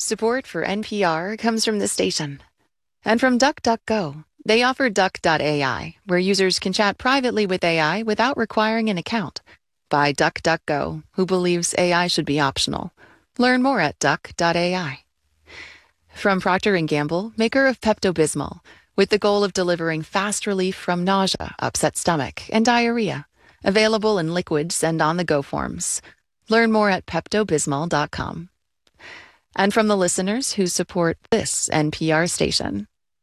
Support for NPR comes from this station. And from DuckDuckGo. They offer Duck.ai, where users can chat privately with AI without requiring an account. By DuckDuckGo, who believes AI should be optional. Learn more at Duck.ai. From Procter & Gamble, maker of Pepto-Bismol, with the goal of delivering fast relief from nausea, upset stomach, and diarrhea. Available in liquids and on-the-go forms. Learn more at PeptoBismol.com. And from the listeners who support this NPR station.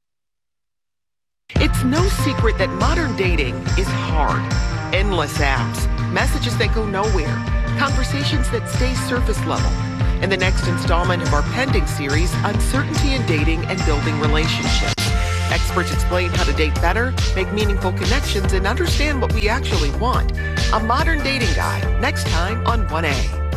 It's no secret that modern dating is hard. Endless apps, messages that go nowhere, conversations that stay surface level. In the next installment of our pending series, Uncertainty in Dating and Building Relationships. Experts explain how to date better, make meaningful connections, and understand what we actually want. A modern dating guide, next time on 1A.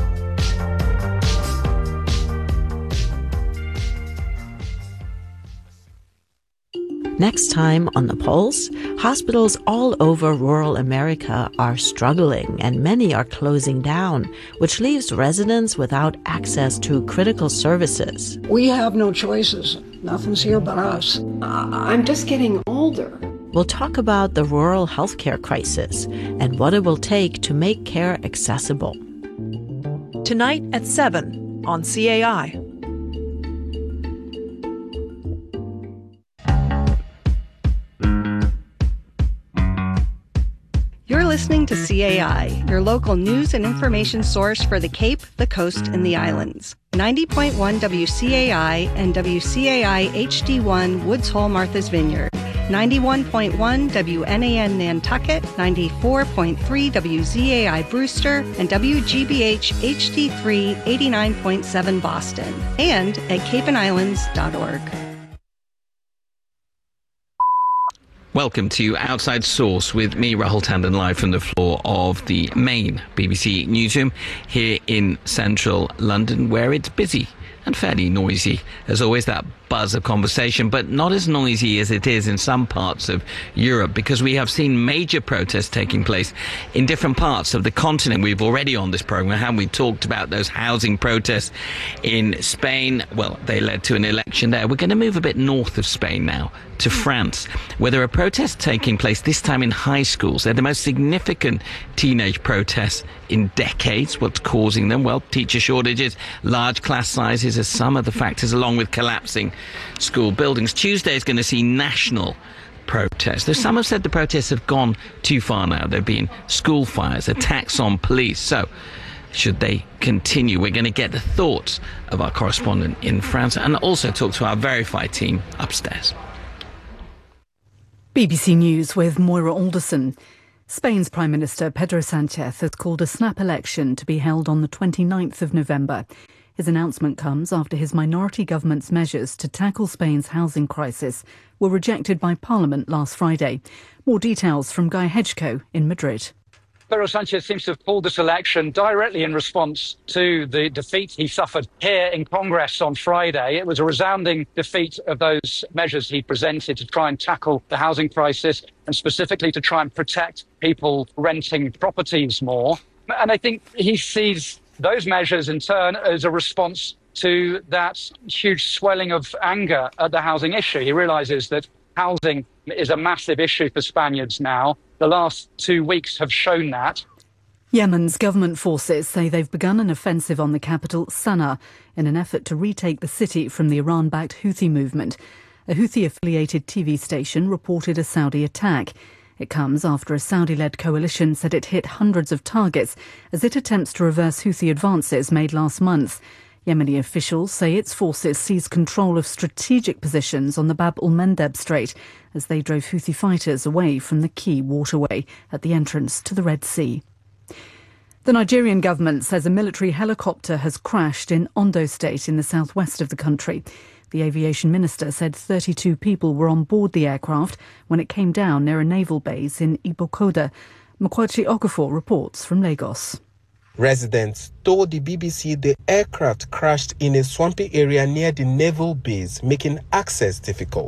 Next time on The Pulse, hospitals all over rural America are struggling and many are closing down, which leaves residents without access to critical services. We have no choices. Nothing's here but us. I'm just getting older. We'll talk about the rural healthcare crisis and what it will take to make care accessible. Tonight at 7 on CAI. You're listening to CAI, your local news and information source for the Cape, the Coast, and the Islands. 90.1 WCAI and WCAI HD1 Woods Hole Martha's Vineyard. 91.1 WNAN Nantucket, 94.3 WZAI Brewster, and WGBH HD3 89.7 Boston. And at capeandislands.org. Welcome to Outside Source with me, Rahul Tandon, live from the floor of the main BBC newsroom here in central London, where it's busy and fairly noisy. As always, that buzz of conversation, but not as noisy as it is in some parts of Europe, because we have seen major protests taking place in different parts of the continent. We've already on this program, haven't we, talked about those housing protests in Spain. Well, they led to an election there. We're going to move a bit north of Spain now to France, where there are protests taking place, this time in high schools. They're the most significant teenage protests in decades. What's causing them? Well, teacher shortages, large class sizes are some of the factors, along with collapsing school buildings. Tuesday is going to see national protests. Though some have said the protests have gone too far now. There have been school fires, attacks on police. So, should they continue? We're going to get the thoughts of our correspondent in France and also talk to our Verified team upstairs. BBC News with Moira Alderson. Spain's Prime Minister Pedro Sánchez has called a snap election to be held on the 29th of November. His announcement comes after his minority government's measures to tackle Spain's housing crisis were rejected by Parliament last Friday. More details from Guy Hedgecoe in Madrid. Pedro Sánchez seems to have called this election directly in response to the defeat he suffered here in Congress on Friday. It was a resounding defeat of those measures he presented to try and tackle the housing crisis and specifically to try and protect people renting properties more. And I think he sees those measures in turn as a response to that huge swelling of anger at the housing issue. He realises that housing is a massive issue for Spaniards now. The last 2 weeks have shown that. Yemen's government forces say they've begun an offensive on the capital, Sana'a, in an effort to retake the city from the Iran-backed Houthi movement. A Houthi-affiliated TV station reported a Saudi attack. It comes after a Saudi-led coalition said it hit hundreds of targets as it attempts to reverse Houthi advances made last month. Yemeni officials say its forces seized control of strategic positions on the Bab al-Mandeb Strait as they drove Houthi fighters away from the key waterway at the entrance to the Red Sea. The Nigerian government says a military helicopter has crashed in Ondo State in the southwest of the country. The aviation minister said 32 people were on board the aircraft when it came down near a naval base in Ibokoda. Mokwachi Okafor reports from Lagos. Residents told the BBC the aircraft crashed in a swampy area near the naval base, making access difficult.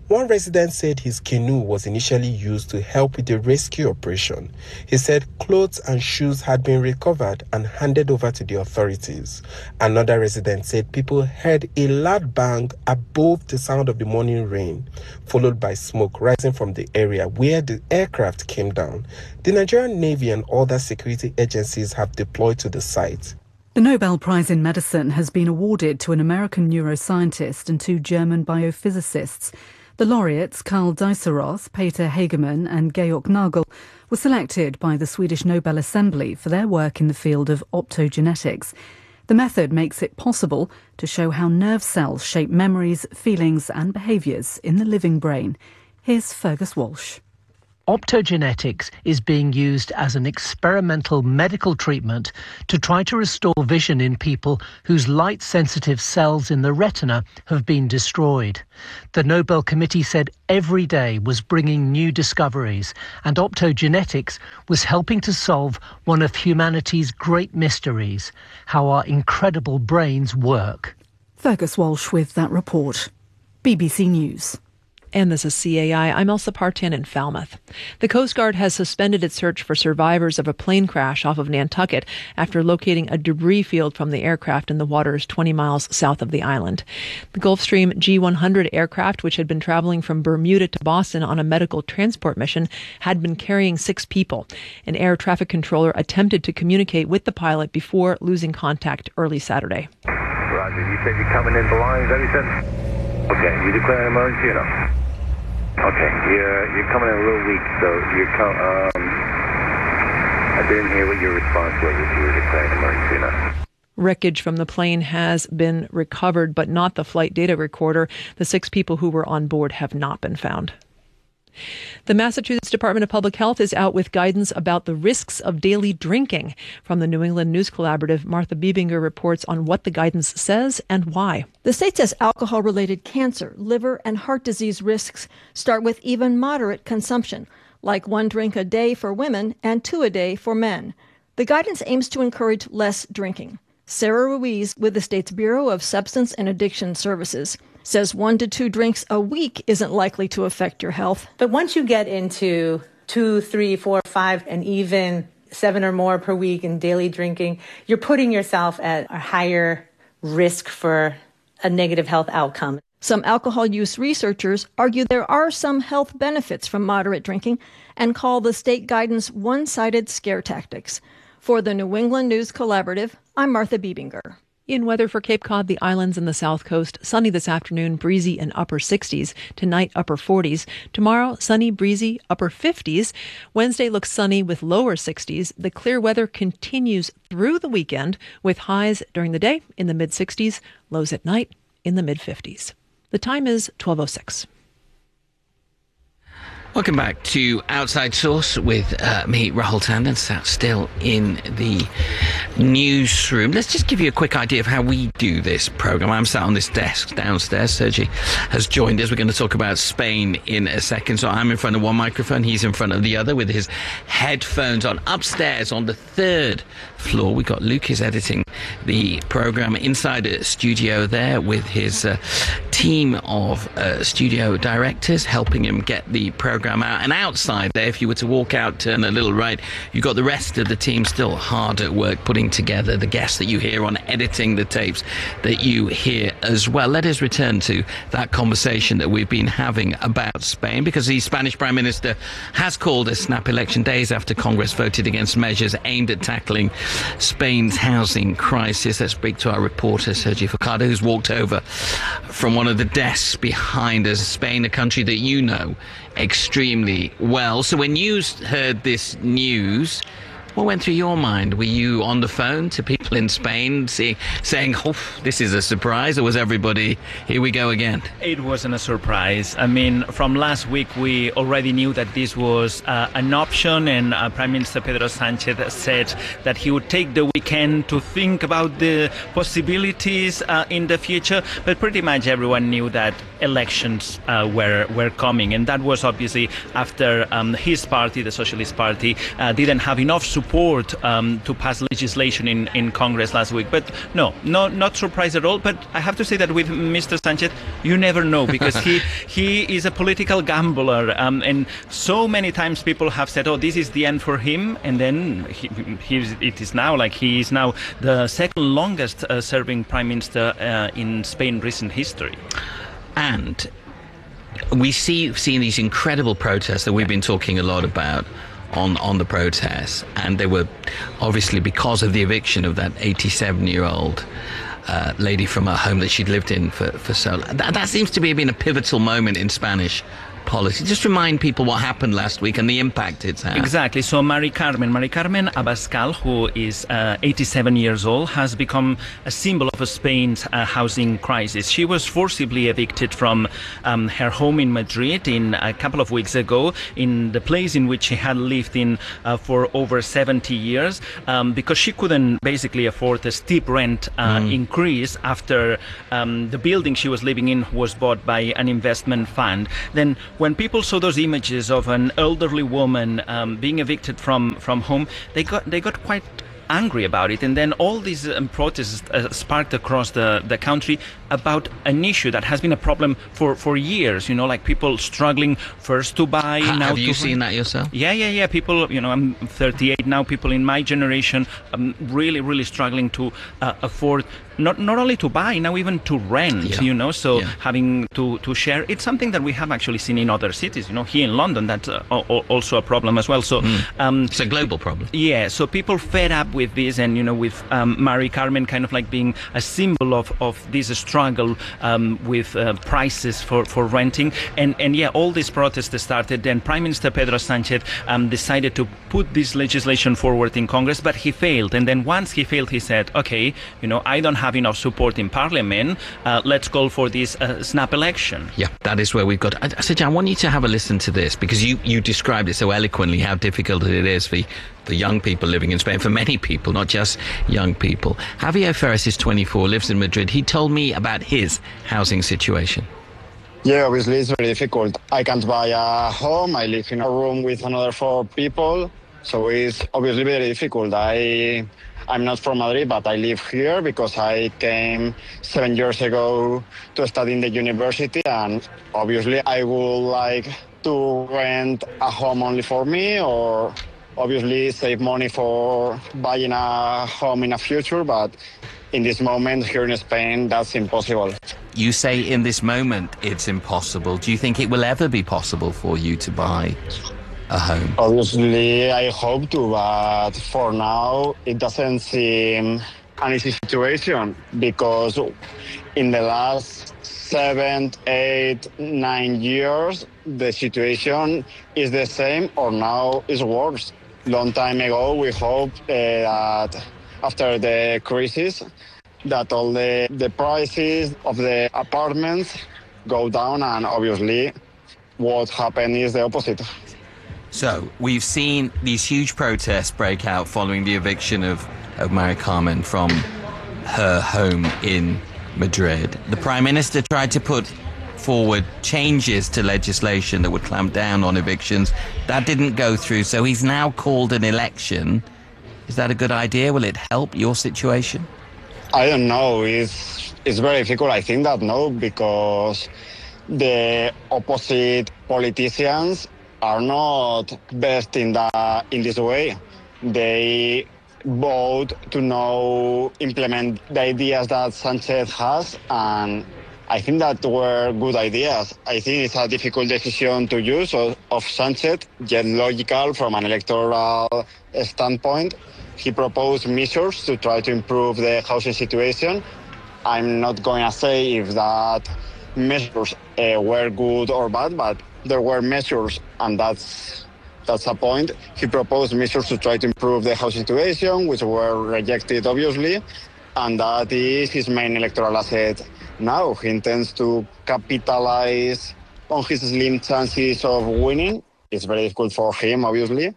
One resident said his canoe was initially used to help with the rescue operation. He said clothes and shoes had been recovered and handed over to the authorities. Another resident said people heard a loud bang above the sound of the morning rain, followed by smoke rising from the area where the aircraft came down. The Nigerian Navy and other security agencies have deployed to the site. The Nobel Prize in Medicine has been awarded to an American neuroscientist and 2 German biophysicists. The laureates, Karl Diceroth, Peter Hagemann and Georg Nagel, were selected by the Swedish Nobel Assembly for their work in the field of optogenetics. The method makes it possible to show how nerve cells shape memories, feelings and behaviours in the living brain. Here's Fergus Walsh. Optogenetics is being used as an experimental medical treatment to try to restore vision in people whose light-sensitive cells in the retina have been destroyed. The Nobel Committee said every day was bringing new discoveries, and optogenetics was helping to solve one of humanity's great mysteries, how our incredible brains work. Fergus Walsh with that report. BBC News. And this is CAI. I'm Elsa Partin in Falmouth. The Coast Guard has suspended its search for survivors of a plane crash off of Nantucket after locating a debris field from the aircraft in the waters 20 miles south of the island. The Gulfstream G100 aircraft, which had been traveling from Bermuda to Boston on a medical transport mission, had been carrying 6 people. An air traffic controller attempted to communicate with the pilot before losing contact early Saturday. Roger, you said you're coming in the line, is that what you said? Okay, you declare an emergency or no? Okay, you're coming in a little weak, so I didn't hear what your response was, if you were declaring an emergency or not. Wreckage from the plane has been recovered, but not the flight data recorder. The 6 people who were on board have not been found. The Massachusetts Department of Public Health is out with guidance about the risks of daily drinking. From the New England News Collaborative, Martha Biebinger reports on what the guidance says and why. The state says alcohol-related cancer, liver, and heart disease risks start with even moderate consumption, like 1 drink a day for women and 2 a day for men. The guidance aims to encourage less drinking. Sarah Ruiz with the state's Bureau of Substance and Addiction Services says 1 to 2 drinks a week isn't likely to affect your health. But once you get into 2, 3, 4, 5, and even 7 or more per week in daily drinking, you're putting yourself at a higher risk for a negative health outcome. Some alcohol use researchers argue there are some health benefits from moderate drinking and call the state guidance one-sided scare tactics. For the New England News Collaborative, I'm Martha Biebinger. In weather for Cape Cod, the islands and the south coast, sunny this afternoon, breezy and upper 60s. Tonight, upper 40s. Tomorrow, sunny, breezy, upper 50s. Wednesday looks sunny with lower 60s. The clear weather continues through the weekend with highs during the day in the mid 60s, lows at night in the mid 50s. The time is 12:06. Welcome back to Outside Source with me, Rahul Tandon, sat still in the newsroom. Let's just give you a quick idea of how we do this programme. I'm sat on this desk downstairs. Sergi has joined us. We're going to talk about Spain in a second. So I'm in front of one microphone, he's in front of the other with his headphones on. Upstairs on the 3rd floor, we got Lucas editing the programme inside a studio there with his team of studio directors helping him get the programme out. And outside there, if you were to walk out, turn a little right, you've got the rest of the team still hard at work putting together the guests that you hear on, editing the tapes that you hear as well. Let us return to that conversation that we've been having about Spain, because the Spanish Prime Minister has called a snap election days after Congress voted against measures aimed at tackling Spain's housing crisis. Let's speak to our reporter, Sergi Furcado, who's walked over from one of the desks behind us. Spain, a country that you know extremely well. So when you heard this news, what went through your mind? Were you on the phone to people in Spain saying, oh, this is a surprise, or was everybody, here we go again? It wasn't a surprise. I mean, from last week, we already knew that this was an option, and Prime Minister Pedro Sánchez said that he would take the weekend to think about the possibilities in the future. But pretty much everyone knew that elections were coming, and that was obviously after his party, the Socialist Party, didn't have enough support support to pass legislation in Congress last week. But not surprised at all. But I have to say that with Mr. Sanchez, you never know, because he is a political gambler, and so many times people have said, "Oh, this is the end for him," and then he is now the second longest serving prime minister in Spain recent history. And we see these incredible protests that we've been talking a lot about on the protests, and they were obviously because of the eviction of that 87-year-old lady from her home that she'd lived in for so long. That seems to be been a pivotal moment in Spanish policy. Just remind people what happened last week and the impact it's had. Exactly. So Mari Carmen Abascal, who is 87 years old, has become a symbol of Spain's housing crisis. She was forcibly evicted from her home in Madrid a couple of weeks ago, in the place in which she had lived in for over 70 years, because she couldn't basically afford a steep rent increase after the building she was living in was bought by an investment fund. Then when people saw those images of an elderly woman being evicted from home, they got quite angry about it, and then all these protests sparked across the country about an issue that has been a problem for years. Like people struggling first to buy. Have you seen that yourself? Yeah. People, I'm 38 now. People in my generation really struggling to afford not only to buy, now even to rent. Having to share. It's something that we have actually seen in other cities. Here in London, that's also a problem as well. So it's a global problem. Yeah. So people fed up with this, and with Mari Carmen kind of like being a symbol of this struggle with prices for renting, and all these protests started. Then Prime Minister Pedro Sanchez decided to put this legislation forward in Congress, but he failed. And then once he failed, he said, okay, I don't have enough support in Parliament, let's call for this snap election. Yeah, that is where we've got. Sergio, I want you to have a listen to this, because you described it so eloquently how difficult it is for young people living in Spain, for many people, not just young people. Javier Ferres is 24, lives in Madrid. He told me about his housing situation. Yeah, obviously it's very difficult. I can't buy a home. I live in a room with another 4 people. So it's obviously very difficult. I'm not from Madrid, but I live here because I came 7 years ago to study in the university. And obviously I would like to rent a home only for me, or obviously save money for buying a home in the future. But in this moment here in Spain, that's impossible. You say in this moment it's impossible. Do you think it will ever be possible for you to buy a home? Obviously, I hope to, but for now, it doesn't seem an easy situation, because in the last 7, 8, 9 years, the situation is the same or now is worse. Long time ago, we hoped that after the crisis, that all the prices of the apartments go down, and obviously what happened is the opposite. So we've seen these huge protests break out following the eviction of Mari Carmen from her home in Madrid. The Prime Minister tried to put forward changes to legislation that would clamp down on evictions. That didn't go through, so he's now called an election. Is that a good idea? Will it help your situation? I don't know. It's very difficult. I think that no, because the opposite politicians are not best in this way. They vote to implement the ideas that Sanchez has, and I think that were good ideas. I think it's a difficult decision to use of Sanchez, yet logical from an electoral standpoint. He proposed measures to try to improve the housing situation. I'm not going to say if that measures were good or bad, but there were measures, and that's a point. He proposed measures to try to improve the housing situation, which were rejected, obviously, and that is his main electoral asset now. He intends to capitalize on his slim chances of winning. It's very difficult for him, obviously,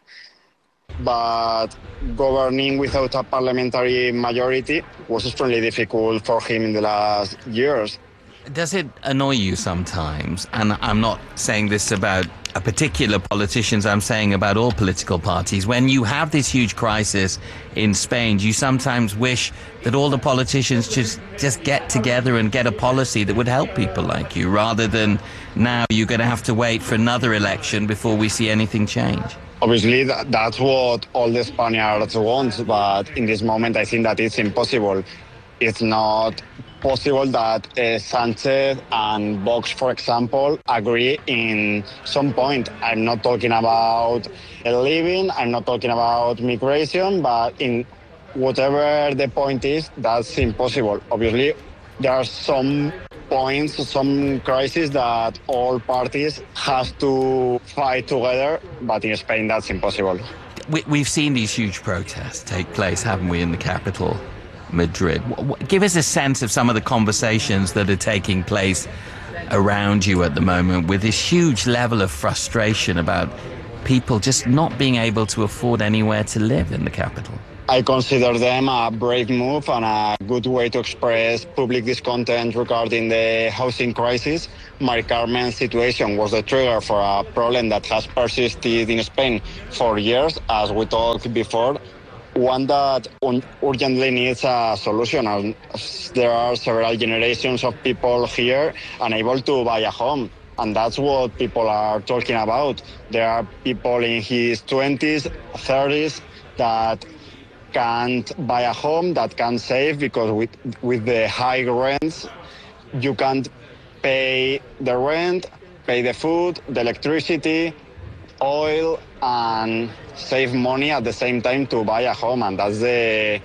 but governing without a parliamentary majority was extremely difficult for him in the last years. Does it annoy you sometimes? And I'm not saying this about a particular politicians, I'm saying about all political parties. When you have this huge crisis in Spain, do you sometimes wish that all the politicians just get together and get a policy that would help people like you, rather than now you're going to have to wait for another election before we see anything change? Obviously, that's what all the Spaniards want, but in this moment, I think that it's impossible. It's not possible that Sánchez and Vox, for example, agree in some point. I'm not talking about living, I'm not talking about migration, but in whatever the point is, that's impossible. Obviously, there are some points, some crises that all parties have to fight together, but in Spain, that's impossible. We've seen these huge protests take place, haven't we, in the capital, Madrid. Give us a sense of some of the conversations that are taking place around you at the moment, with this huge level of frustration about people just not being able to afford anywhere to live in the capital. I consider them a brave move and a good way to express public discontent regarding the housing crisis. Mari Carmen's situation was the trigger for a problem that has persisted in Spain for years, as we talked before. One that urgently needs a solution. And there are several generations of people here unable to buy a home. And that's what people are talking about. There are people in his 20s, 30s that can't buy a home, that can't save, because with the high rents, you can't pay the rent, pay the food, the electricity, oil, and save money at the same time to buy a home, and that's the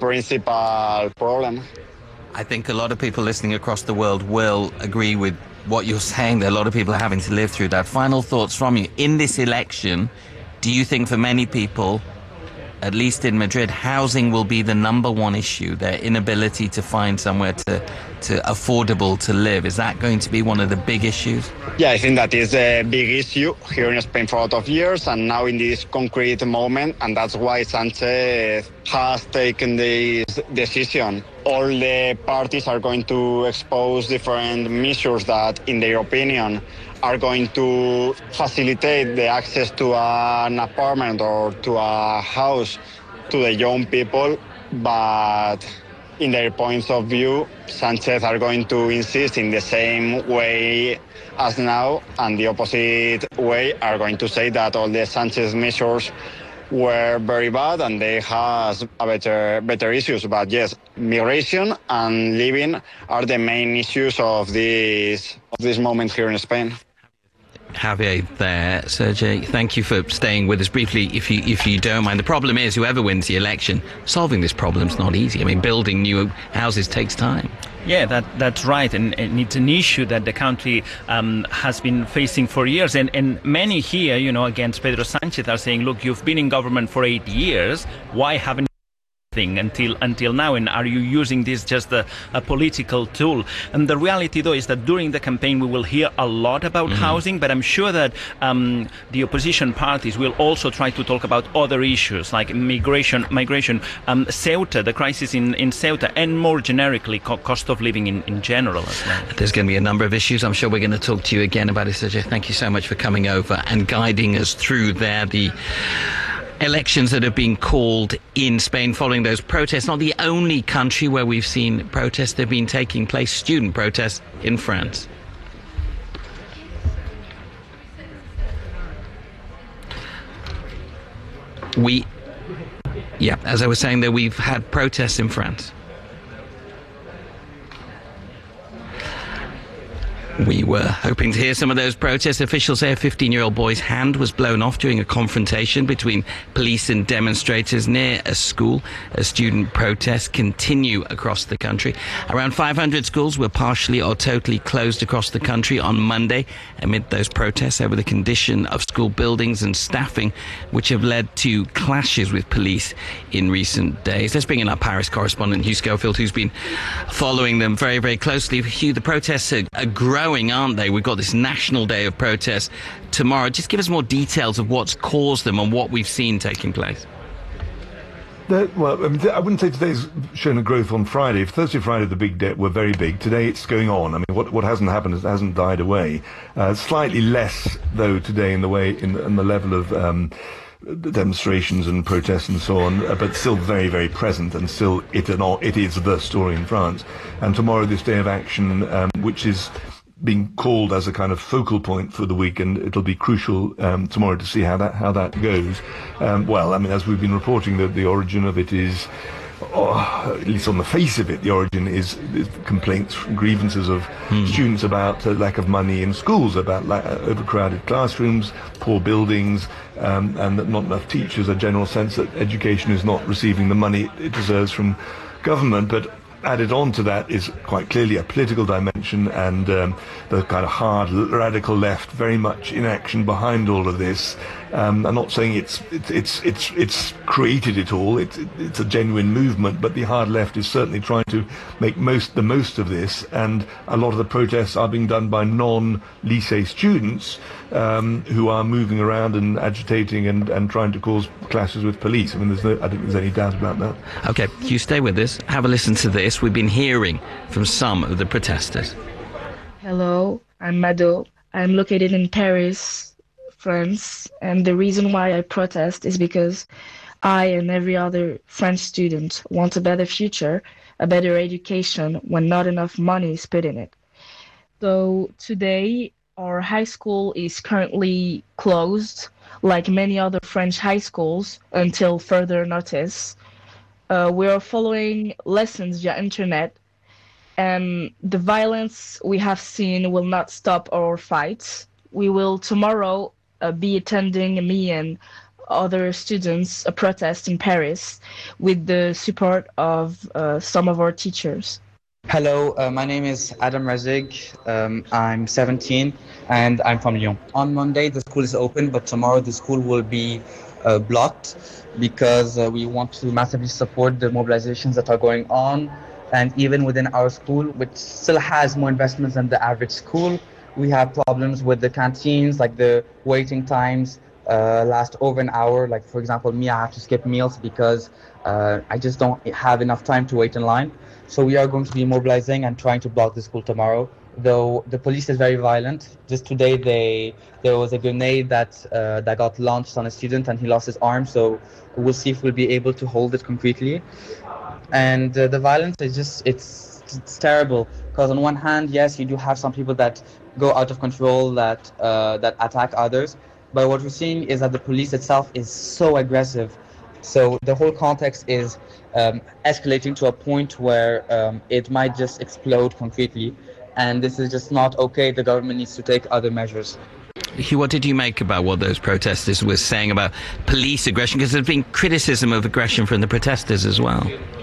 principal problem. I think a lot of people listening across the world will agree with what you're saying, that a lot of people are having to live through that. Final thoughts from you. In this election, do you think for many people, at least in Madrid, housing will be the number one issue, their inability to find somewhere to affordable to live? Is that going to be one of the big issues? Yeah, I think that is a big issue here in Spain for a lot of years, and now in this concrete moment, and that's why Sánchez has taken this decision. All the parties are going to expose different measures that, in their opinion, are going to facilitate the access to an apartment or to a house to the young people, but in their points of view, Sánchez are going to insist in the same way as now, and the opposite way are going to say that all the Sánchez measures were very bad and they have better issues. But yes, migration and living are the main issues of this moment here in Spain. Javier there. Sergey, thank you for staying with us briefly, if you don't mind. The problem is, whoever wins the election, solving this problem's not easy. I mean, building new houses takes time. Yeah, that's right, and it's an issue that the country has been facing for years, and many here, against Pedro Sánchez are saying, look, you've been in government for 8 years, why haven't until now, and are you using this just a political tool? And the reality, though, is that during the campaign we will hear a lot about housing, but I'm sure that the opposition parties will also try to talk about other issues like migration, Ceuta, the crisis in Ceuta, and more generically cost of living in general as well. There's going to be a number of issues. I'm sure we're going to talk to you again about it, Sergey. Thank you so much for coming over and guiding us through the elections that have been called in Spain following those protests. Not the only country where we've seen protests. They've been taking place, student protests in France. As I was saying there, we've had protests in France. We were hoping to hear some of those protests. Officials say a 15-year-old boy's hand was blown off during a confrontation between police and demonstrators near a school. As student protests continue across the country. Around 500 schools were partially or totally closed across the country on Monday amid those protests over the condition of school buildings and staffing, which have led to clashes with police in recent days. Let's bring in our Paris correspondent, Hugh Schofield, who's been following them very, very closely. Hugh, the protests are growing, aren't they? We've got this national day of protests tomorrow. Just give us more details of what's caused them and what we've seen taking place. Well, I mean, I wouldn't say today's shown a growth on Friday. Thursday, Friday, the big debt were very big. Today, it's going on. I mean, what hasn't happened hasn't died away. Slightly less, though, today in the level of demonstrations and protests and so on, but still very, very present, and still it is the story in France. And tomorrow, this day of action, which is being called as a kind of focal point for the week, and it'll be crucial tomorrow to see how that goes. Well, I mean, as we've been reporting, the origin of it is, at least on the face of it, the origin is complaints, grievances of students about lack of money in schools, about overcrowded classrooms, poor buildings, and that not enough teachers, a general sense that education is not receiving the money it deserves from government. But added on to that is quite clearly a political dimension, and the kind of hard radical left very much in action behind all of this. I'm not saying it's created it all. It's a genuine movement, but the hard left is certainly trying to make the most of this, and a lot of the protests are being done by non-lycée students who are moving around and agitating and trying to cause clashes with police. I mean, I don't think there's any doubt about that. Okay, you stay with us. Have a listen to this. We've been hearing from some of the protesters. Hello, I'm Mado. I'm located in Paris, France, and the reason why I protest is because I and every other French student want a better future, a better education when not enough money is put in it. So today, our high school is currently closed, like many other French high schools, until further notice. We are following lessons via internet, and the violence we have seen will not stop our fights. We will tomorrow be attending, me and other students, a protest in Paris with the support of some of our teachers. Hello, my name is Adam Razig. I'm 17 and I'm from Lyon. On Monday, the school is open, but tomorrow the school will be blocked because we want to massively support the mobilizations that are going on. And even within our school, which still has more investments than the average school, we have problems with the canteens, like the waiting times last over an hour. Like, for example, me, I have to skip meals because I just don't have enough time to wait in line. So we are going to be mobilizing and trying to block the school tomorrow, though the police is very violent. Just today, there was a grenade that got launched on a student and he lost his arm. So we'll see if we'll be able to hold it concretely. And the violence is just, it's terrible. Because on one hand, yes, you do have some people that go out of control, that attack others. But what we're seeing is that the police itself is so aggressive. So the whole context is escalating to a point where it might just explode concretely. And this is just not okay. The government needs to take other measures. What did you make about what those protesters were saying about police aggression? Because there's been criticism of aggression from the protesters as well.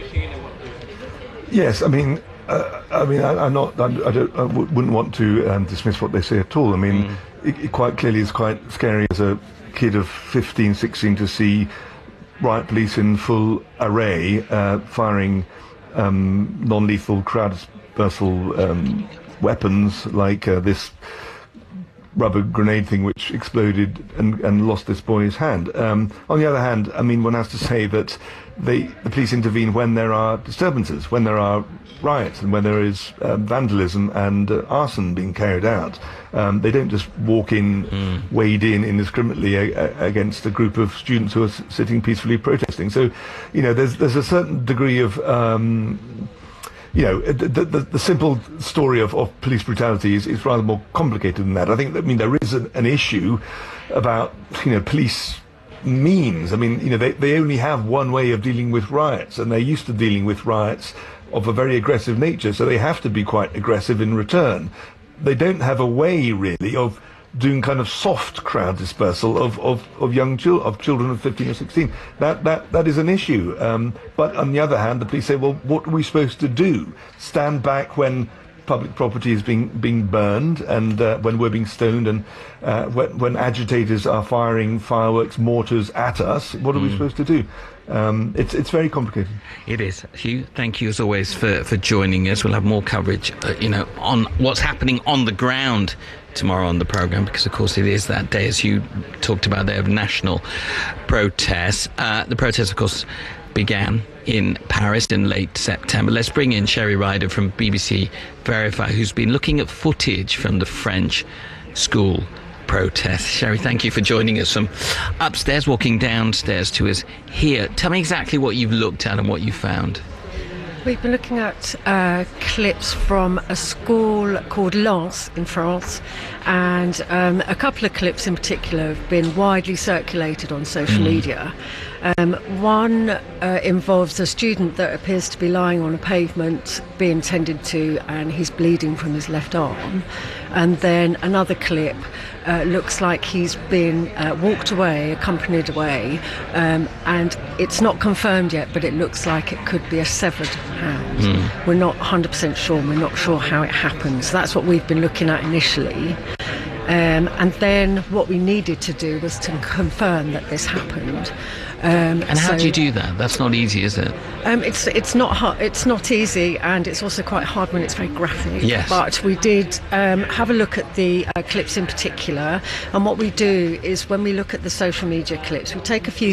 Yes, I mean, I wouldn't want to dismiss what they say at all. I mean, it quite clearly is quite scary as a kid of 15, 16 to see riot police in full array firing non-lethal crowd dispersal weapons like this rubber grenade thing which exploded and lost this boy's hand. On the other hand, I mean, one has to say that the police intervene when there are disturbances, when there are riots, and when there is vandalism and arson being carried out. They don't just walk in, wade in indiscriminately against a group of students who are sitting peacefully protesting. So, you know, there's a certain degree of you know, the simple story of police brutality is rather more complicated than that. I think, I mean, there is an issue about, you know, police means. I mean, you know, they only have one way of dealing with riots, and they're used to dealing with riots of a very aggressive nature, so they have to be quite aggressive in return. They don't have a way, really, of doing kind of soft crowd dispersal of young children of 15 or 16. That is an issue. But on the other hand, the police say, well, what are we supposed to do? Stand back when public property is being burned, and when we're being stoned, and when agitators are firing fireworks, mortars at us? What are we supposed to do? It's very complicated. It is. Hugh, thank you as always for joining us. We'll have more coverage, you know, on what's happening on the ground tomorrow on the programme, because of course it is that day, as you talked about there, of national protests. The protests, of course, began in Paris in late September. Let's bring in Sherry Ryder from BBC Verify, who's been looking at footage from the French school protest. Sherry, thank you for joining us from upstairs, walking downstairs to us here. Tell me exactly what you've looked at and what you found. We've been looking at clips from a school called Lens in France, and a couple of clips in particular have been widely circulated on social media. One involves a student that appears to be lying on a pavement, being tended to, and he's bleeding from his left arm. And then another clip looks like he's been walked away, accompanied away, and it's not confirmed yet, but it looks like it could be a severed hand. We're not 100% sure, and we're not sure how it happens. That's what we've been looking at initially. And then what we needed to do was to confirm that this happened. And how do you do that? That's not easy, is it? It's not hard, it's not easy, and it's also quite hard when it's very graphic. Yes. But we did have a look at the clips in particular, and what we do is when we look at the social media clips, we take a few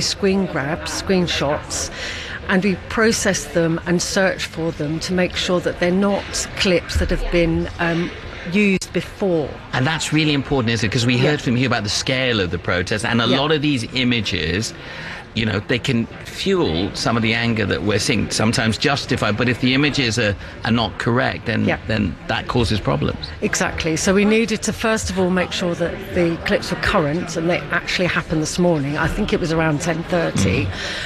screenshots, and we process them and search for them to make sure that they're not clips that have been used before. And that's really important, isn't it? Because we heard from you about the scale of the protest, and a lot of these images, you know, they can fuel some of the anger that we're seeing, sometimes justified, but if the images are not correct, then that causes problems. Exactly. So we needed to first of all make sure that the clips were current, and they actually happened this morning. I think it was around 10:30.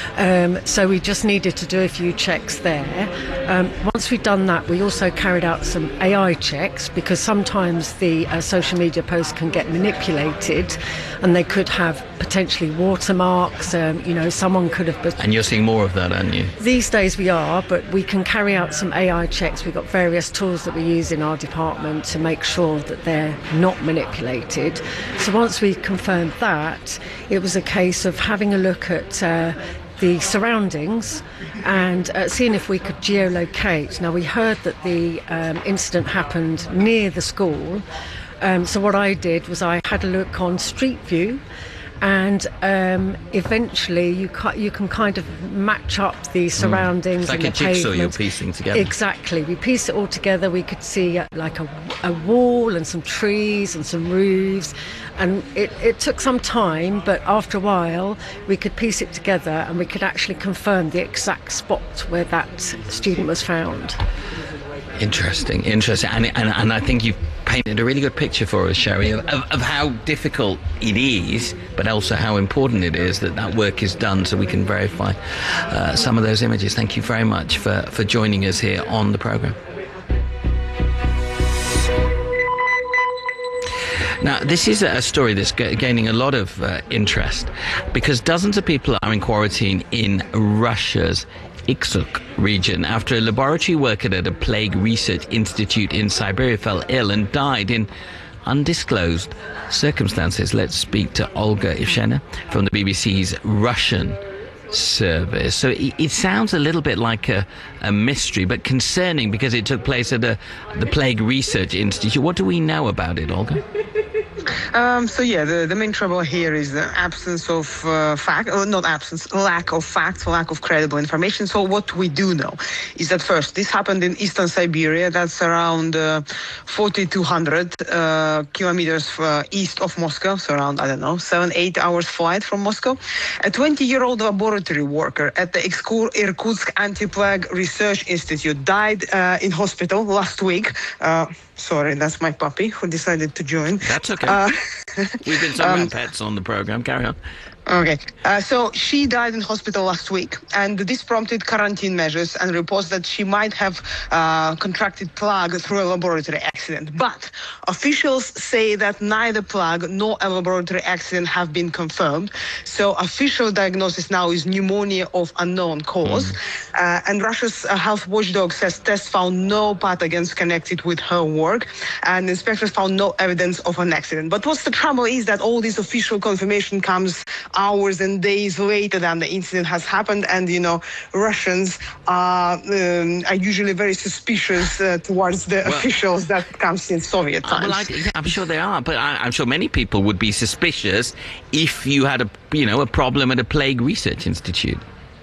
So we just needed to do a few checks there. Once we'd done that, we also carried out some AI checks, because sometimes the social media posts can get manipulated, and they could have potentially watermarks. Someone could have... And you're seeing more of that, aren't you? These days we are, but we can carry out some AI checks. We've got various tools that we use in our department to make sure that they're not manipulated. So once we confirmed that, it was a case of having a look at the surroundings and seeing if we could geolocate. Now, we heard that the incident happened near the school, so what I did was I had a look on Street View, and eventually you can kind of match up the surroundings. It's like and a the jigsaw pavement. you're piecing together. Exactly. We piece it all together. We could see like a wall and some trees and some roofs, and it took some time, but after a while we could piece it together and we could actually confirm the exact spot where that student was found. Interesting. And I think you've painted a really good picture for us, Sherry, of how difficult it is, but also how important it is that work is done so we can verify some of those images. Thank you very much for joining us here on the programme. Now, this is a story that's gaining a lot of interest, because dozens of people are in quarantine in Russia's Iksyk region after a laboratory worker at a plague research institute in Siberia fell ill and died in undisclosed circumstances. Let's speak to Olga Ivshena from the BBC's Russian service. So it sounds a little bit like a mystery, but concerning, because it took place at the Plague Research Institute. What do we know about it, Olga? The main trouble here is the absence of lack of facts, lack of credible information. So what we do know is that first, this happened in eastern Siberia. That's around 4,200 kilometers east of Moscow, so around, 7-8 hours flight from Moscow. A 20-year-old laboratory worker at the Irkutsk Anti-Plague Research Institute died in hospital last week. Sorry, that's my puppy who decided to join. That's okay. We've been talking about pets on the programme. Carry on. Okay. So she died in hospital last week, and this prompted quarantine measures and reports that she might have contracted plague through a laboratory accident. But officials say that neither plague nor a laboratory accident have been confirmed. So official diagnosis now is pneumonia of unknown cause. And Russia's health watchdog says tests found no pathogens connected with her work, and inspectors found no evidence of an accident. But what's the trouble is that all this official confirmation comes hours and days later than the incident has happened, and Russians are usually very suspicious towards the officials. That comes since Soviet times. I'm sure they are, but I'm sure many people would be suspicious if you had a problem at a plague research institute.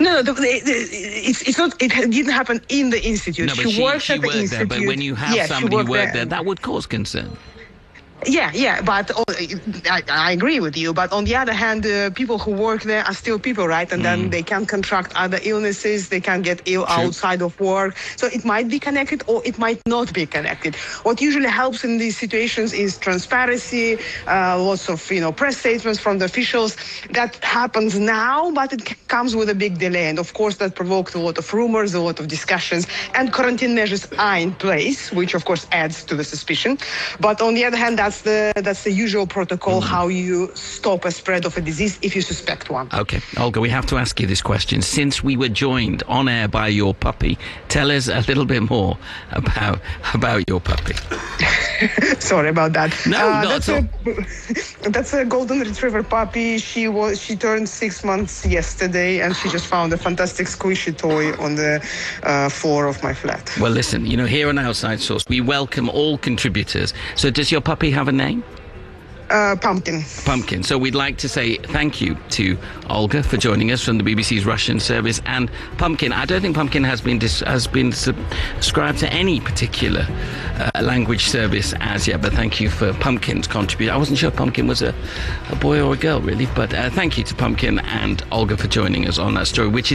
No, it's not. It didn't happen in the institute. No, but she worked there. But when you have somebody who worked there, that would cause concern. Yeah, but I agree with you. But on the other hand, people who work there are still people, right? And then they can contract other illnesses. They can get ill outside of work. So it might be connected or it might not be connected. What usually helps in these situations is transparency, lots of press statements from the officials. That happens now, but it comes with a big delay. And of course, that provoked a lot of rumors, a lot of discussions. And quarantine measures are in place, which of course adds to the suspicion. But on the other hand, that's the usual protocol, how you stop a spread of a disease if you suspect one. Okay, Olga, we have to ask you this question. Since we were joined on air by your puppy, tell us a little bit more about your puppy. Sorry about that. No, that's a golden retriever puppy. She turned 6 months yesterday, and she just found a fantastic squishy toy on the floor of my flat. Well, listen, here on Outside Source, we welcome all contributors. So does your puppy have a name? Pumpkin. Pumpkin. So we'd like to say thank you to Olga for joining us from the BBC's Russian service. And Pumpkin, I don't think Pumpkin has been subscribed to any particular language service as yet, but thank you for Pumpkin's contribution. I wasn't sure Pumpkin was a boy or a girl, really, but thank you to Pumpkin and Olga for joining us on that story, which is